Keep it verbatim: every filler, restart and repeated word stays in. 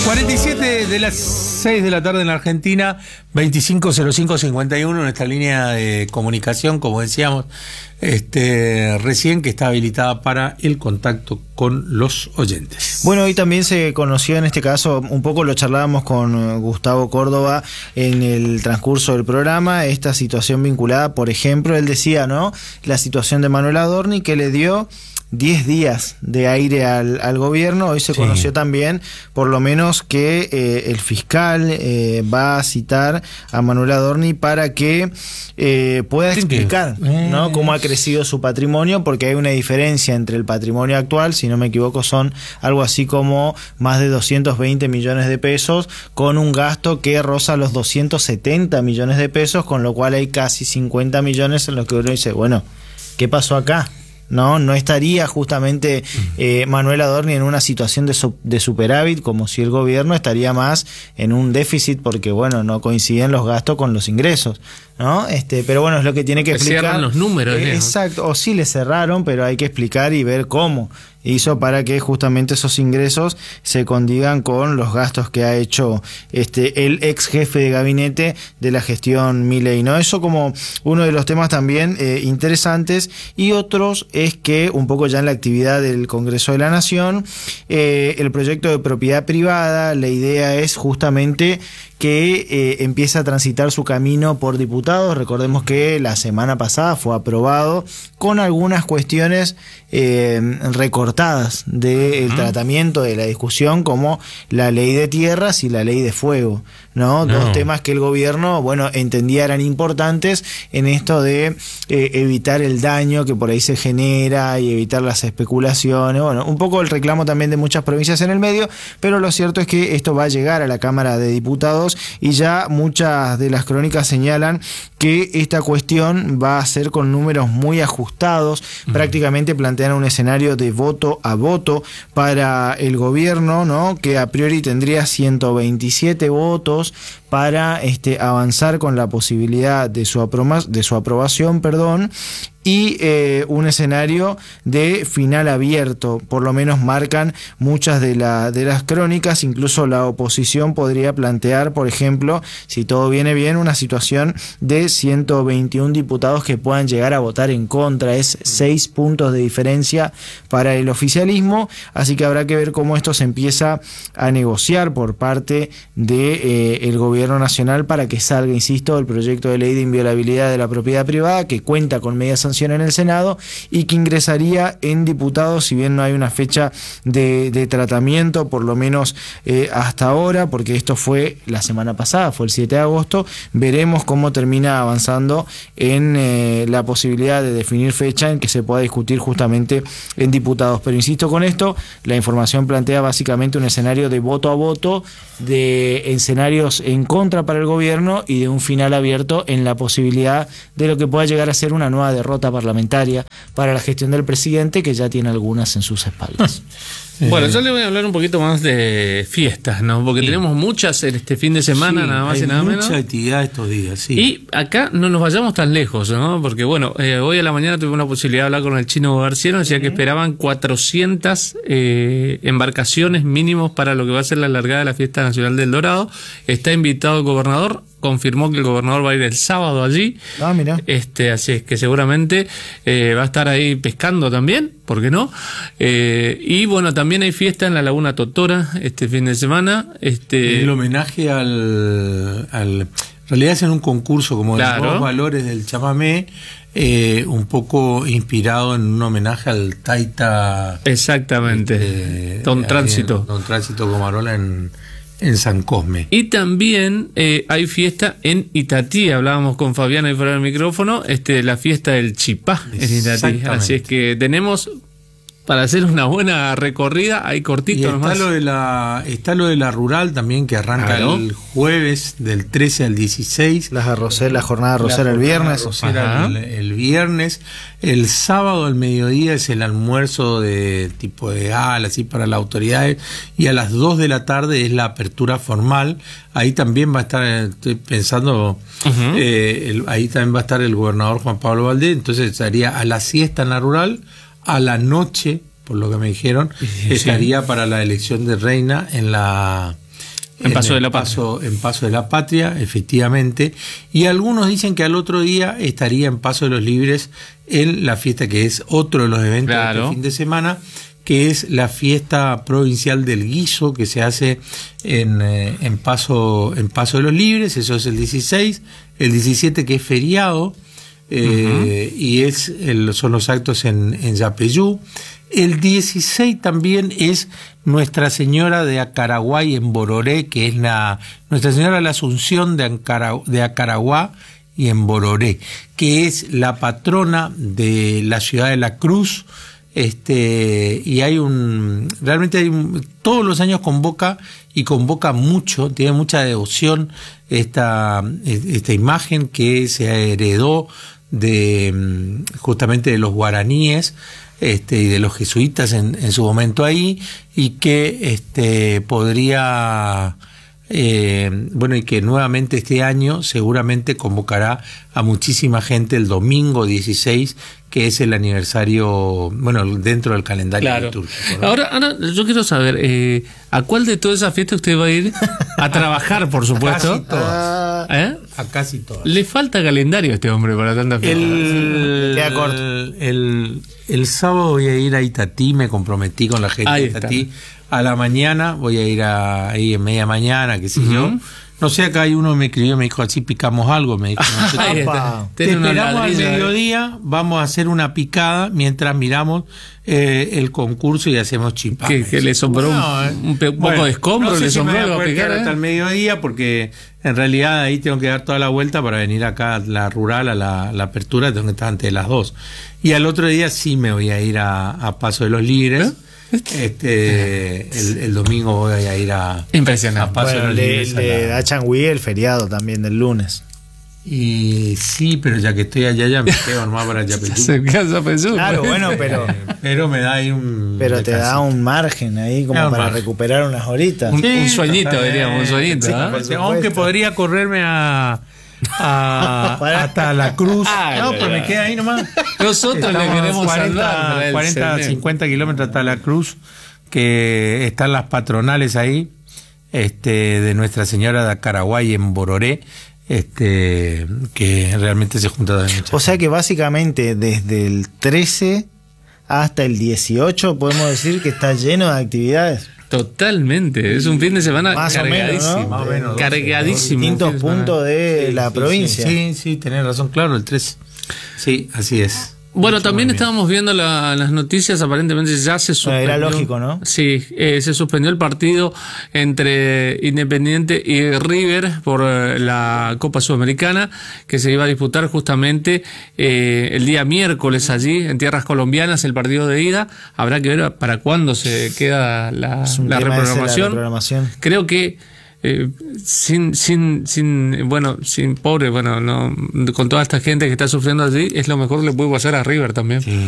cuarenta y siete de las seis de la tarde en la Argentina, veinticinco cero cinco cincuenta y uno, nuestra línea de comunicación, como decíamos este, recién, que está habilitada para el contacto con los oyentes. Bueno, hoy también se conoció en este caso, un poco lo charlábamos con Gustavo Córdoba en el transcurso del programa, esta situación vinculada, por ejemplo, él decía, ¿no?, la situación de Manuel Adorni, que le dio diez días de aire al, al gobierno. Hoy se sí. conoció también, por lo menos, que eh, el fiscal eh, va a citar a Manuel Adorni para que eh, pueda explicar, ¿no?, cómo ha crecido su patrimonio, porque hay una diferencia entre el patrimonio actual, si no me equivoco son algo así como más de doscientos veinte millones de pesos, con un gasto que roza los doscientos setenta millones de pesos, con lo cual hay casi cincuenta millones en los que uno dice, bueno, ¿qué pasó acá? No, no estaría justamente eh, Manuel Adorni en una situación de, su, de superávit, como si el gobierno estaría más en un déficit, porque bueno, no coinciden los gastos con los ingresos, ¿no? Este, pero bueno, es lo que tiene que explicar. Cierran los números. Eh, exacto, o sí le cerraron, pero hay que explicar y ver cómo hizo para que justamente esos ingresos se condigan con los gastos que ha hecho este el ex jefe de gabinete de la gestión Milei, ¿no? Eso como uno de los temas también eh, interesantes, y otros es que un poco ya en la actividad del Congreso de la Nación, eh, el proyecto de propiedad privada, la idea es justamente que eh, empieza a transitar su camino por diputados. Recordemos que la semana pasada fue aprobado con algunas cuestiones eh, recortadas del uh-huh. tratamiento de la discusión, como la ley de tierras y la ley de fuego, ¿no? No. Dos temas que el gobierno, bueno, entendía eran importantes en esto de eh, evitar el daño que por ahí se genera y evitar las especulaciones. Bueno, un poco el reclamo también de muchas provincias en el medio, pero lo cierto es que esto va a llegar a la Cámara de Diputados, y ya muchas de las crónicas señalan que esta cuestión va a ser con números muy ajustados. Uh-huh. Prácticamente plantean un escenario de voto a voto para el gobierno, ¿no?, que a priori tendría ciento veintisiete votos para este, avanzar con la posibilidad de su, aproma- de su aprobación, perdón, y eh, un escenario de final abierto, por lo menos marcan muchas de, la, de las crónicas. Incluso la oposición podría plantear, por ejemplo, si todo viene bien, una situación de ciento veintiún diputados que puedan llegar a votar en contra. Es seis puntos de diferencia para el oficialismo, así que habrá que ver cómo esto se empieza a negociar por parte de eh, el gobierno nacional para que salga, insisto, el proyecto de ley de inviolabilidad de la propiedad privada, que cuenta con medidas en el Senado y que ingresaría en diputados, si bien no hay una fecha de, de tratamiento, por lo menos eh, hasta ahora, porque esto fue la semana pasada, fue el siete de agosto. Veremos cómo termina avanzando en eh, la posibilidad de definir fecha en que se pueda discutir justamente en diputados. Pero insisto con esto, la información plantea básicamente un escenario de voto a voto, de escenarios en contra para el gobierno y de un final abierto en la posibilidad de lo que pueda llegar a ser una nueva derrota parlamentaria para la gestión del presidente, que ya tiene algunas en sus espaldas. Bueno, yo le voy a hablar un poquito más de fiestas, ¿no? Porque sí. tenemos muchas en este fin de semana, sí, nada más y nada menos. Mucha actividad estos días, sí. Y acá no nos vayamos tan lejos, ¿no? Porque bueno, eh, hoy a la mañana tuvimos la posibilidad de hablar con el Chino Garciano, decía que esperaban cuatrocientas eh, embarcaciones mínimos para lo que va a ser la largada de la Fiesta Nacional del Dorado. Está invitado el gobernador, confirmó que el gobernador va a ir el sábado allí. Ah, mira. Este, así es que seguramente eh, va a estar ahí pescando también, ¿por qué no? Eh, y bueno, también hay fiesta en la Laguna Totora este fin de semana. Este, el homenaje al, al... En realidad hacen un concurso como claro. de los valores del chamamé, eh, un poco inspirado en un homenaje al Taita. Exactamente. Este, Don Tránsito. Don Tránsito Comarola en... en San Cosme. Y también eh, hay fiesta en Itatí. Hablábamos con Fabiana y fuera del micrófono, este, la fiesta del Chipá en Itatí. Así es que tenemos para hacer una buena recorrida, hay cortito y está nomás. Lo de la, está lo de la rural también, que arranca claro. el jueves del trece al dieciséis. Las arroceras, la jornada arrocera el viernes. Arrocera el, el viernes. El sábado al mediodía es el almuerzo de tipo de gala, así para las autoridades. Y a las dos de la tarde es la apertura formal. Ahí también va a estar, estoy pensando, uh-huh. eh, el, ahí también va a estar el gobernador Juan Pablo Valdés. Entonces estaría a la siesta en la rural. A la noche, por lo que me dijeron, sí, estaría sí. para la elección de reina en la En, en Paso de la paso, Patria. En Paso de la Patria, efectivamente. Y algunos dicen que al otro día estaría en Paso de los Libres en la fiesta que es otro de los eventos claro. de este fin de semana, que es la fiesta provincial del guiso que se hace en, eh, en, Paso, en Paso de los Libres. Eso es el dieciséis. El diecisiete, que es feriado, eh, uh-huh. y es el, son los actos en, en Yapeyú. El dieciséis también es Nuestra Señora de Acaraguay en Bororé, que es la Nuestra Señora de la Asunción de, Ancara, de Acaraguá y en Bororé, que es la patrona de la ciudad de La Cruz. Este, y hay un, realmente hay un, todos los años convoca y convoca mucho, tiene mucha devoción esta, esta imagen que se heredó de justamente de los guaraníes, este, y de los jesuitas en, en su momento ahí, y que este podría eh, bueno, y que nuevamente este año seguramente convocará a muchísima gente el domingo dieciséis, que es el aniversario, bueno, dentro del calendario claro. litúrgico, ¿no? Ahora, ahora, yo quiero saber, eh, ¿a cuál de todas esas fiestas usted va a ir a trabajar, por supuesto? A casi todas. ¿Eh? A casi todas. Le falta calendario a este hombre para tantas fiestas. El, Queda corto. el, el, el sábado voy a ir a Itatí, me comprometí con la gente Ahí de Itatí. Está. A la mañana voy a ir a, ahí en media mañana, qué sé uh-huh. yo. No sé, acá hay uno me escribió, me dijo, así picamos algo, me dijo. No sé, Ahí está. te esperamos al mediodía, vamos a hacer una picada mientras miramos eh, el concurso y hacemos chimpanes. ¿Que, que le sombró no, un, un, un poco bueno, de escombro? No sé le si sombró me voy a poder picar, quedar ¿eh? hasta el mediodía, porque en realidad ahí tengo que dar toda la vuelta para venir acá a la rural, a la, la apertura, tengo que estar antes de las dos. Y al otro día sí me voy a ir a, a Paso de los Libres. ¿Eh? Este, el, el domingo voy a ir a, Impresionante. a Paso bueno, de los Libres. Le, le da Changüí el feriado también del lunes. Y sí, pero ya que estoy allá ya me quedo nomás para Yapeyú. Se casa pensó. Claro, bueno, pero pero me da ahí un pero te da un margen ahí como para margen. recuperar unas horitas. Un, sí, un sueñito, diríamos, un sueñito. Sí, ¿eh? Aunque podría correrme a A, hasta La Cruz. Ah, no, pero me queda ahí nomás. Nosotros Estamos le queremos cuarenta, cuarenta cincuenta kilómetros hasta La Cruz, que están las patronales ahí, este, de Nuestra Señora de Acaraguay en Bororé, este, que realmente se junta de muchas. O sea que básicamente desde el trece hasta el dieciocho podemos decir que está lleno de actividades. Totalmente, es un fin de semana más cargadísimo, o menos, ¿no? Más o menos, cargadísimo. Distintos puntos de sí, la sí, provincia. Sí, sí, tenés razón, claro, el trece. Sí, así es. Bueno, Mucho también estábamos viendo la, las noticias, aparentemente ya se suspendió. Era lógico, ¿no? Sí, eh, se suspendió el partido entre Independiente y River por eh, la Copa Sudamericana, que se iba a disputar justamente eh, el día miércoles allí, en tierras colombianas, el partido de ida. Habrá que ver para cuándo se queda la, la, reprogramación. la reprogramación. Creo que Eh, sin, sin, sin, bueno, sin pobre, bueno, no, con toda esta gente que está sufriendo allí, es lo mejor que le puede pasar a River también. Sí.